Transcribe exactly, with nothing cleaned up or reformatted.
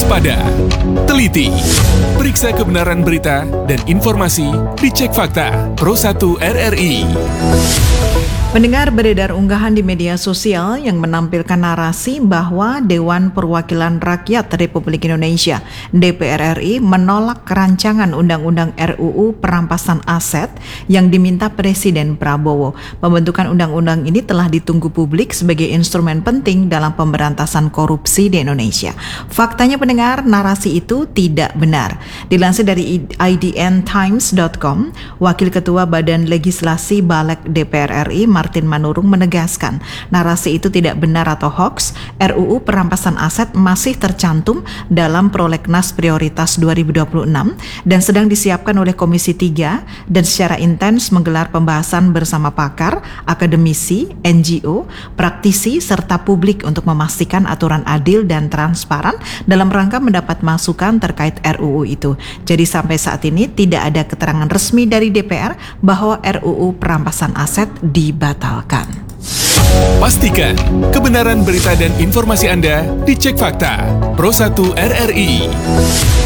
Waspada, teliti, periksa kebenaran berita dan informasi, dicek fakta. Pro satu R R I. Mendengar beredar unggahan di media sosial yang menampilkan narasi bahwa Dewan Perwakilan Rakyat Republik Indonesia D P R R I menolak rancangan Undang-Undang R U U Perampasan Aset yang diminta Presiden Prabowo. Pembentukan undang-undang ini telah ditunggu publik sebagai instrumen penting dalam pemberantasan korupsi di Indonesia. Faktanya pendengar, narasi itu tidak benar. Dilansir dari I D N Times dot com, Wakil Ketua Badan Legislasi Balek D P R R I Martin Manurung menegaskan narasi itu tidak benar atau hoax. R U U Perampasan Aset masih tercantum dalam Prolegnas Prioritas dua ribu dua puluh enam dan sedang disiapkan oleh Komisi tiga dan secara intens menggelar pembahasan bersama pakar, akademisi, N G O, praktisi, serta publik untuk memastikan aturan adil dan transparan dalam rangka mendapat masukan terkait R U U itu. Jadi sampai saat ini tidak ada keterangan resmi dari D P R bahwa R U U Perampasan Aset dibatalkan. Pastikan kebenaran berita dan informasi Anda dicek fakta. Pro satu R R I.